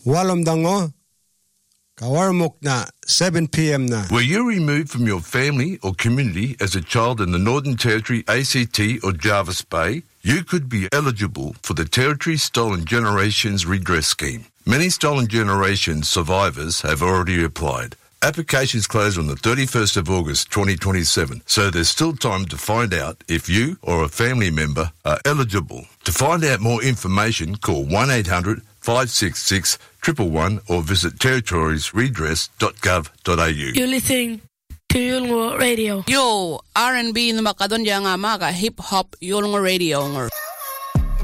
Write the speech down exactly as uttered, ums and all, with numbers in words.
Walom dango. Kawarmok na seven p.m. na. Were you removed from your family or community as a child in the Northern Territory, A C T or Jervis Bay? You could be eligible for the Territory Stolen Generations Redress Scheme. Many Stolen Generations survivors have already applied. Applications close on the thirty-first of August twenty twenty-seven, so there's still time to find out if you or a family member are eligible. To find out more information, call one eight hundred five six six one one one or visit territories redress dot gov dot a u. You're listening to Yolngu Radio. Yo, R and B na makadon nga mga hip-hop Yolngu Radio.